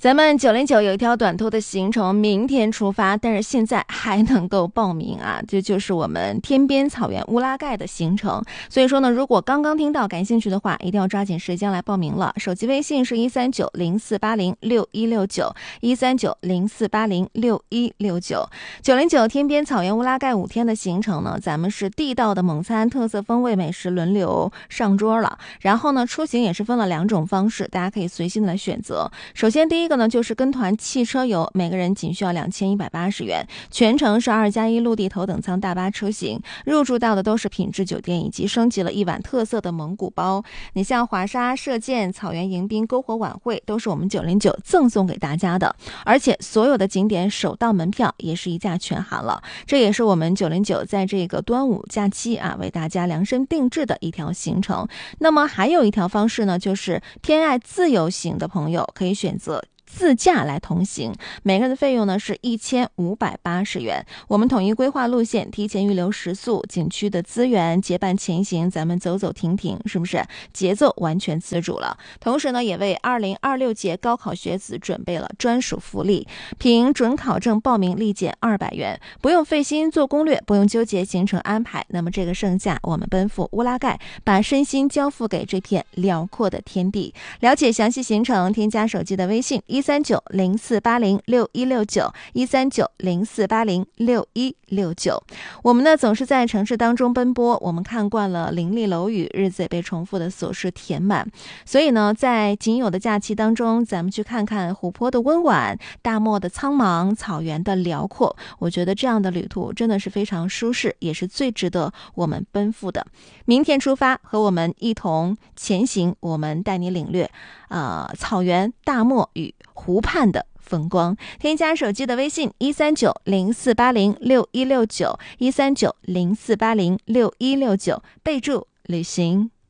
咱们909有一条短途的行程，明天出发，但是现在还能够报名啊，这就是我们天边草原乌拉盖的行程。所以说呢，如果刚刚听到感兴趣的话，一定要抓紧时间来报名了。手机微信是13904806169，13904806169。909天边草原乌拉盖5天的行程呢，咱们是地道的蒙餐特色风味美食轮流上桌了。然后呢，出行也是分了2种方式，大家可以随心的来选择。首先第一个呢，就是跟团汽车游，每个人仅需要2180元，全程是2+1陆地头等舱大巴车型，入住到的都是品质酒店，以及升级了1晚特色的蒙古包。你像华沙射箭、草原迎宾、篝火晚会都是我们909赠送给大家的，而且所有的景点首到门票也是一价全含了。这也是我们909在这个端午假期啊为大家量身定制的一条行程。那么还有一条方式呢，就是偏爱自由行的朋友可以选择自驾来同行，每个人的费用呢是1580元。我们统一规划路线，提前预留食宿、景区的资源，结伴前行，咱们走走停停，是不是节奏完全自主了？同时呢，也为2026届高考学子准备了专属福利，凭准考证报名立减200元，不用费心做攻略，不用纠结行程安排。那么这个盛夏，我们奔赴乌拉盖，把身心交付给这片辽阔的天地。了解详细行程，添加手机的微信13904806169，13904806169。我们呢总是在城市当中奔波，我们看惯了林立楼宇，日子也被重复的琐事填满，所以呢，在仅有的假期当中，咱们去看看湖泊的温婉，大漠的苍茫，草原的辽阔。我觉得这样的旅途真的是非常舒适，也是最值得我们奔赴的。明天出发，和我们一同前行，我们带你领略草原、大漠与湖畔的风光。添加手机的微信13904806169，13904806169，备注旅行。